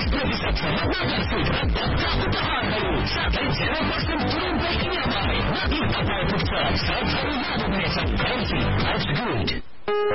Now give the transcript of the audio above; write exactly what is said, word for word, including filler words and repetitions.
प्रतिशतसम्म नगद छुट र भत्ता उपहारहरू साथै zero percent तुरुन्तै इएमआई माथि तपाईँ पुग्छ। सर्टहरू लागू हुनेछन्। That's good.